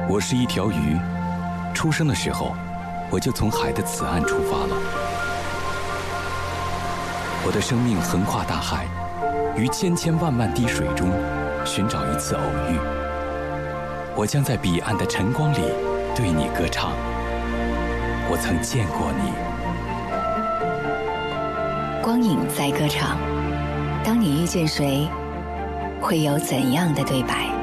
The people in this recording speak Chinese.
我是一条鱼，出生的时候，我就从海的此岸出发了。我的生命横跨大海，于千千万万滴水中寻找一次偶遇。我将在彼岸的晨光里对你歌唱。我曾见过你。 光影在歌唱，当你遇见谁，会有怎样的对白？